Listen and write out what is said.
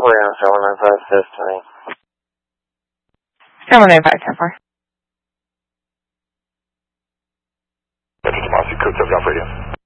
Korea 795 Destiny. 795, 10-4. Tomasi, Cook, I've got radio.